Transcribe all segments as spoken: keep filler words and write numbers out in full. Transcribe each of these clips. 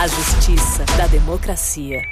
A justiça da democracia.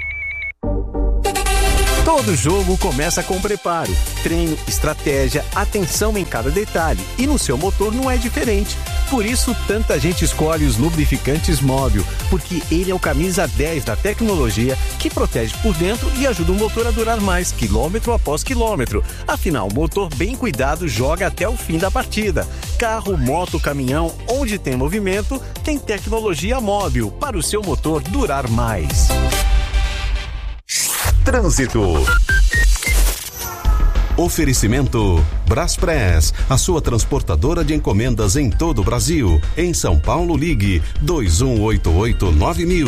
Todo jogo começa com preparo, treino, estratégia, atenção em cada detalhe. E no seu motor não é diferente. Por isso, tanta gente escolhe os lubrificantes Móbil, porque ele é o camisa dez da tecnologia que protege por dentro e ajuda o motor a durar mais, quilômetro após quilômetro. Afinal, o motor bem cuidado joga até o fim da partida. Carro, moto, caminhão, onde tem movimento, tem tecnologia Móbil para o seu motor durar mais. Trânsito. Oferecimento Braspress, a sua transportadora de encomendas em todo o Brasil. Em São Paulo, ligue dois um oito oito nove mil.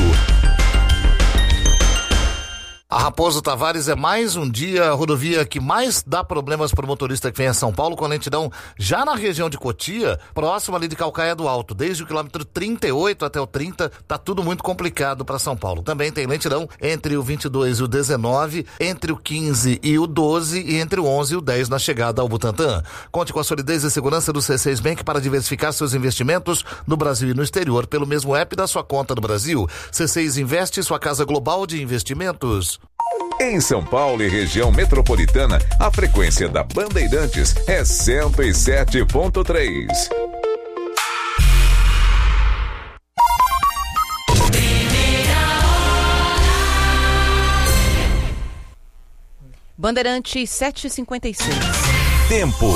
A Raposo Tavares é mais um dia a rodovia que mais dá problemas para o motorista que vem a São Paulo, com lentidão já na região de Cotia, próximo ali de Calcaia do Alto. Desde o quilômetro trinta e oito até o trinta, tá tudo muito complicado para São Paulo. Também tem lentidão entre o vinte e dois e o dezenove, entre o quinze e o doze e entre o onze e o dez na chegada ao Butantã. Conte com a solidez e segurança do C seis Bank para diversificar seus investimentos no Brasil e no exterior pelo mesmo app da sua conta no Brasil. C seis Investe, sua casa global de investimentos. Em São Paulo e região metropolitana, a frequência da Bandeirantes é cento e sete ponto três. Bandeirantes sete e cinquenta e seis. Tempo.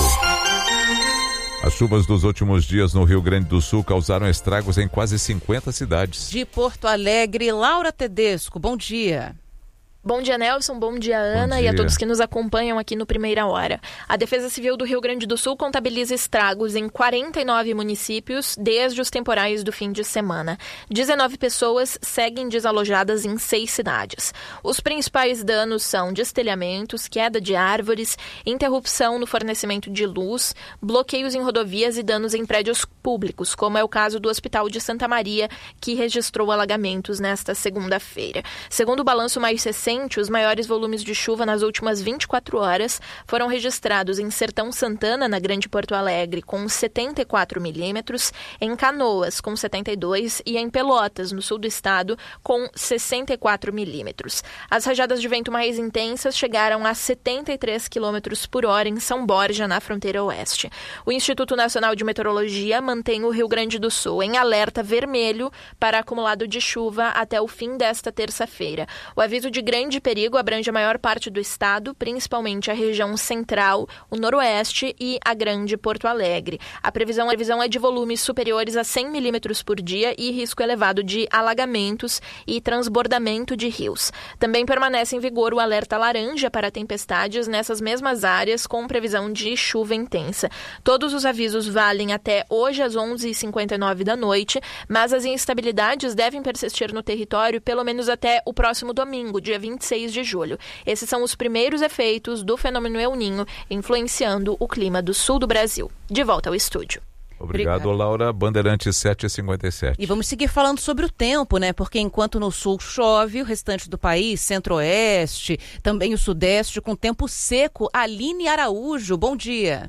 As chuvas dos últimos dias no Rio Grande do Sul causaram estragos em quase cinquenta cidades. De Porto Alegre, Laura Tedesco, bom dia. Bom dia, Nelson. Bom dia, Ana. Bom dia. E a todos que nos acompanham aqui no Primeira Hora. A Defesa Civil do Rio Grande do Sul contabiliza estragos em quarenta e nove municípios desde os temporais do fim de semana. dezenove pessoas seguem desalojadas em seis cidades. Os principais danos são destelhamentos, queda de árvores, interrupção no fornecimento de luz, bloqueios em rodovias e danos em prédios públicos, como é o caso do Hospital de Santa Maria, que registrou alagamentos nesta segunda-feira. Segundo o balanço mais recente, os maiores volumes de chuva nas últimas vinte e quatro horas foram registrados em Sertão Santana, na Grande Porto Alegre, com setenta e quatro milímetros, em Canoas, com setenta e dois, e em Pelotas, no sul do estado, com sessenta e quatro milímetros. As rajadas de vento mais intensas chegaram a setenta e três quilômetros por hora em São Borja, na fronteira oeste. O Instituto Nacional de Meteorologia mantém o Rio Grande do Sul em alerta vermelho para acumulado de chuva até o fim desta terça-feira. O aviso de grande de perigo abrange a maior parte do estado, principalmente a região central, o noroeste e a Grande Porto Alegre. A previsão, a previsão é de volumes superiores a cem milímetros por dia e risco elevado de alagamentos e transbordamento de rios. Também permanece em vigor o alerta laranja para tempestades nessas mesmas áreas, com previsão de chuva intensa. Todos os avisos valem até hoje às onze e cinquenta e nove da noite, mas as instabilidades devem persistir no território pelo menos até o próximo domingo, dia vinte e seis de julho. Esses são os primeiros efeitos do fenômeno El Niño influenciando o clima do sul do Brasil. De volta ao estúdio. Obrigado, Obrigado, Laura. Bandeirantes sete e cinquenta e sete. E vamos seguir falando sobre o tempo, né? Porque enquanto no sul chove, o restante do país, centro-oeste, também o sudeste, com tempo seco. Aline Araújo, bom dia.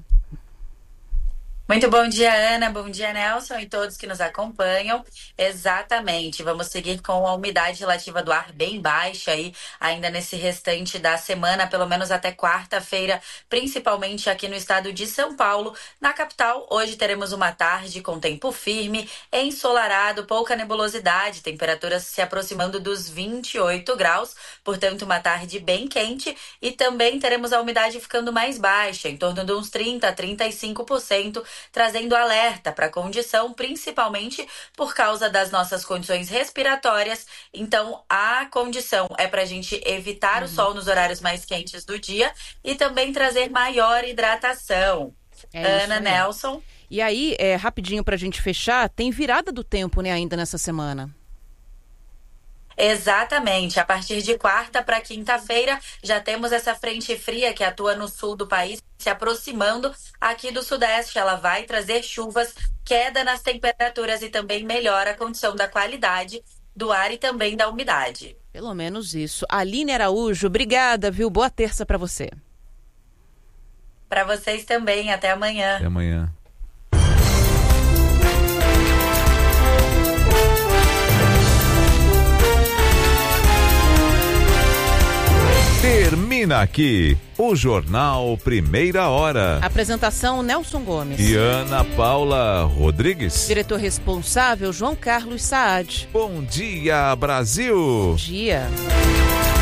Muito bom dia, Ana, bom dia, Nelson e todos que nos acompanham. Exatamente, vamos seguir com a umidade relativa do ar bem baixa aí, ainda nesse restante da semana, pelo menos até quarta-feira, principalmente aqui no estado de São Paulo. Na capital, hoje teremos uma tarde com tempo firme, ensolarado, pouca nebulosidade, temperaturas se aproximando dos vinte e oito graus, portanto uma tarde bem quente, e também teremos a umidade ficando mais baixa, em torno de uns trinta a trinta e cinco por cento, trazendo alerta para a condição, principalmente por causa das nossas condições respiratórias. Então, a condição é para a gente evitar uhum. o sol nos horários mais quentes do dia e também trazer maior hidratação. É Ana, Nelson. E aí, é, rapidinho para a gente fechar, tem virada do tempo, né, ainda nessa semana? Exatamente. A partir de quarta para quinta-feira já temos essa frente fria que atua no sul do país se aproximando aqui do sudeste. Ela vai trazer chuvas, queda nas temperaturas e também melhora a condição da qualidade do ar e também da umidade. Pelo menos isso. Aline Araújo, obrigada, viu? Boa terça para você. Para vocês também. Até amanhã. Até amanhã. Termina aqui o Jornal Primeira Hora. Apresentação Nelson Gomes. E Ana Paula Rodrigues. Diretor responsável João Carlos Saad. Bom dia, Brasil. Bom dia.